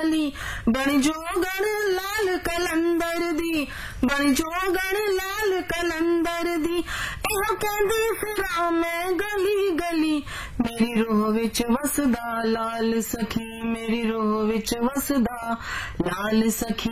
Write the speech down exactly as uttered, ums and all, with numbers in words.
गली बन जोगण लाल कलंदर दी बन जोगण लाल कलंदर दी इहो कहंदी फिरां मैं गली गली मेरी रूह विच वसदा लाल सखी मेरी रूह विच वसदा लाल सखी